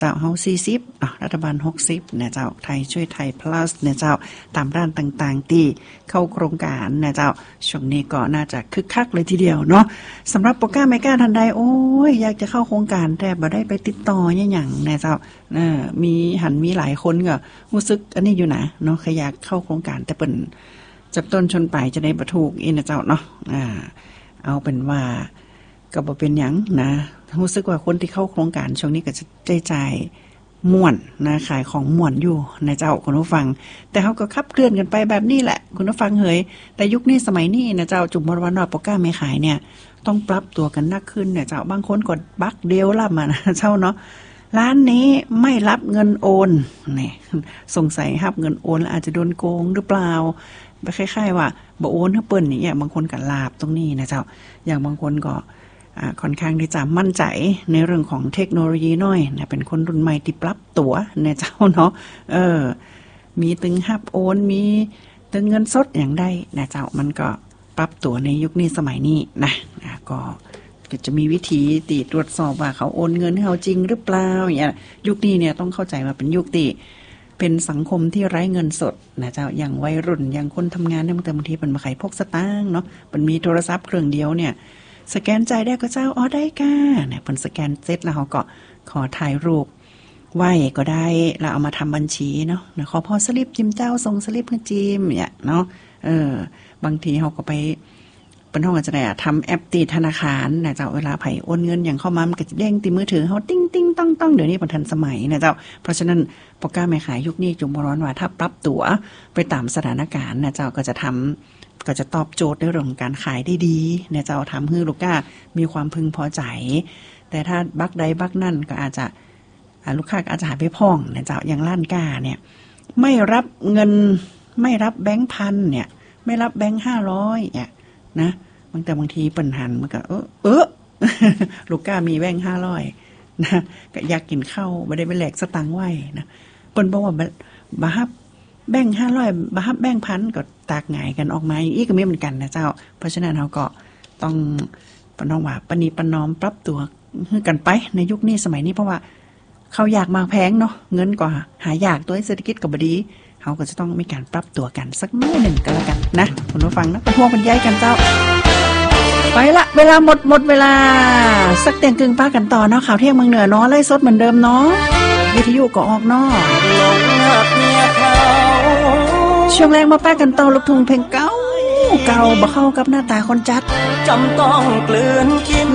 เจ้าเฮา40รัฐบาล60เนี่ยเจ้าไทยช่วยไทย plus เนี่ยเจ้าตามด้านต่างๆที่เข้าโครงการเนี่ยเจ้าช่วงนี้ก็น่าจะคึกคักเลยทีเดียวเนาะสำหรับโปรแกรมไม่กล้าทันใดโอ้ยอยากจะเข้าโครงการแต่บ่ได้ไปติดต่ออย่างเนี่ยเจ้ามีหลายคนก็รู้สึกอันนี้อยู่นะเนาะอยากเข้าโครงการแต่เปิ้นจับต้นชนปลายจะได้บ่ถูกอีนะเจ้าเนาะเอาเป็นว่าก็บ่เป็นหยังนะรู้สึกว่าคนที่เข้าโครงการช่วงนี้ก็จะใจใจม่วนนะขายของม่วนอยู่นะเจ้าคุณผู้ฟังแต่เขาก็ขับเคลื่อนกันไปแบบนี้แหละคุณผู้ฟังเฮ้ยแต่ยุคนี้สมัยนี้นะเจ้าจุ่มมรวันนอปก้าไม่ขายเนี่ยต้องปรับตัวกันนักขึ้นเนี่ยเจ้าบางคนกดบักเดียวล่ะนะเจ้าเนาะร้านนี้ไม่รับเงินโอนนี่สงสัยรับเงินโอนแล้วอาจจะโดนโกงหรือเปล่าคล้ายๆว่าบ่โอนให้เปิ้นนี่บางคนก็ลาบตรงนี้นะเจ้าอย่างบางคนก็ค่อนข้างที่จะมั่นใจในเรื่องของเทคโนโลยีน้อยนะเป็นคนรุ่นใหม่ที่ปรับตัวนะเจ้าเนาะมีตึงฮับโอนมีตึงเงินสดอย่างใดนะเจ้ามันก็ปรับตัวในยุคนี้สมัยนี้นะก็จะมีวิธีติตรวจสอบว่าเขาโอนเงินให้เขาจริงหรือเปล่าอย่างเงี้ยยุคนี้เนี่ยต้องเข้าใจว่าเป็นยุคที่เป็นสังคมที่ไร้เงินสดนะเจ้าอย่างวัยรุ่นอย่างคนทำงานเนี่ยบางทีเป็นมาขายพกสตางค์เนาะมันมีโทรศัพท์เครื่องเดียวเนี่ยสแกนจ่ายได้ก็เจ้าได้ค่ะเนี่ยเพิ่นสแกนเสร็จแล้วเขาก็ขอถ่ายรูปไว้ก็ได้แล้วเอามาทำบัญชีเนาะขอพอสลิปจิมเจ้าส่งสลิปให้จิมเนี่ยเนาะบางทีเขาก็ไปเป็นห้องอาจจะได้ทำแอปตีธนาคารนะเจ้าเวลาไผโอนเงินอย่างเข้ามามันก็จะเด้งตีมือถือเขาติ้งติ้งต้องเดี๋ยวนี้มันทันสมัยนะเจ้าเพราะฉะนั้นโปรแกรมแม่ขายยุคนี้จุ่มร้อนว่าถ้าปรับตัวไปตามสถานการณ์นะเจ้าก็จะตอบโจทย์ในเรื่องของการขายได้ดีเนี่ยจะเอาทำให้ลูกค้ามีความพึงพอใจแต่ถ้าบักใดบักนั่นก็อาจจะลูกค้าอาจจะหาไปพ่องเนี่ยจะอย่างร้านก้าเนี่ยไม่รับเงินไม่รับแบงค์พันเนี่ยไม่รับแบงค์500เนี่ยนะบางทีปัญหามันก็ลูกค้ามีแบงค์500นะก็อยากกินข้าวไม่ได้ไปแลกสตังค์ไว้นะเปิ้นบอกว่าบ่ฮับแบ่ง500บาทแบ่งพันก็ตากหงายกันออกมาอีกก็ไม่เหมือนกันนะเจ้าเพราะฉะนั้นเราก็ต้องว่าปณีประนอมปรับตัวกันไปในยุคนี้สมัยนี้เพราะว่าเขาอยากมาแพงเนาะเงินก็หายากตัวเศรษฐกิจก็บ่ดีเขาก็จะต้องมีการปรับตัวกันสักมื้อหนึ่งก็แล้วกันนะคุณผู้ฟังนะเป็นห่วงเป็นใยกันเจ้าไปละเวลาหมดเวลาสักเตียงกึ่งป้ากันต่อเนาะข่าวเที่ยงเมืองเหนือเนาะไล่สดเหมือนเดิมเนาะวิทยุก็ออกเนาะช่วงแรกมาแป้กันต่อลูกทุ่งเพลงเก่าบ่เข้ากับหน้าตาคนจัดจำต้องกลืนกิน